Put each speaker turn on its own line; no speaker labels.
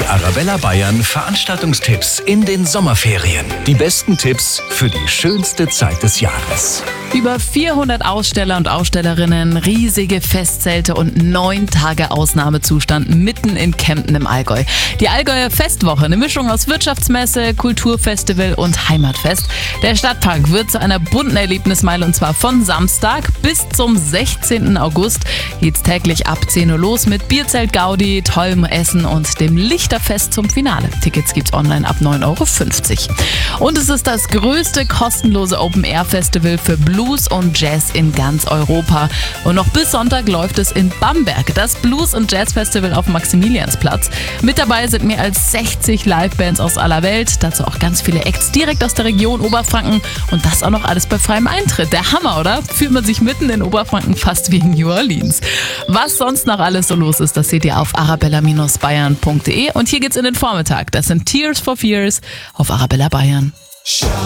Arabella Bayern Veranstaltungstipps in den Sommerferien. Die besten Tipps für die schönste Zeit des Jahres.
Über 400 Aussteller und Ausstellerinnen, riesige Festzelte und 9 Tage Ausnahmezustand mitten in Kempten im Allgäu. Die Allgäuer Festwoche, eine Mischung aus Wirtschaftsmesse, Kulturfestival und Heimatfest. Der Stadtpark wird zu einer bunten Erlebnismeile und zwar von Samstag bis zum 16. August. Geht's täglich ab 10 Uhr los mit Bierzelt Gaudi, tollem Essen und dem Lichterfest zum Finale. Tickets gibt's online ab 9,50 €. Und es ist das größte kostenlose Open-Air-Festival für Blues und Jazz in ganz Europa. Und noch bis Sonntag läuft es in Bamberg, das Blues- und Jazz-Festival auf Maximiliansplatz. Mit dabei sind mehr als 60 Livebands aus aller Welt, dazu auch ganz viele Acts direkt aus der Region Oberfranken und das auch noch alles bei freiem Eintritt. Der Hammer, oder? Fühlt man sich mitten in Oberfranken fast wie in New Orleans. Was sonst noch alles so los ist, das seht ihr auf arabella-bayern.de und hier geht's in den Vormittag. Das sind Tears for Fears auf Arabella Bayern.